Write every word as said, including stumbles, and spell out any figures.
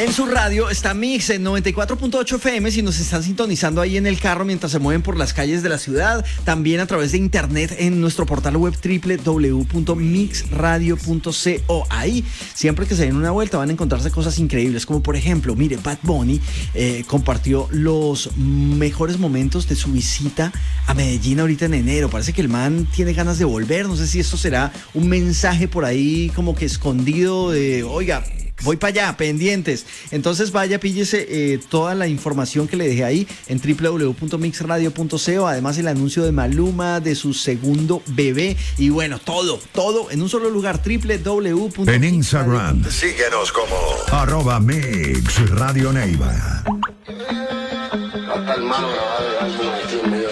En su radio está Mix en noventa y cuatro punto ocho F M si nos están sintonizando ahí en el carro mientras se mueven por las calles de la ciudad. También a través de internet en nuestro portal web doble u doble u doble u punto mix radio punto co. Ahí, siempre que se den una vuelta, van a encontrarse cosas increíbles. Como por ejemplo, mire, Bad Bunny eh, compartió los mejores momentos de su visita a Medellín ahorita en enero. Parece que el man tiene ganas de volver. No sé si esto será un mensaje por ahí como que escondido de, oiga, voy para allá, pendientes. Entonces vaya, píllese eh, toda la información que le dejé ahí en doble u doble u doble u punto mix radio punto co. Además el anuncio de Maluma, de su segundo bebé. Y bueno, todo, todo en un solo lugar, doble u doble u doble u. En Instagram, síguenos como arroba Mix Radio Neiva. Hasta el malo grabado de algo.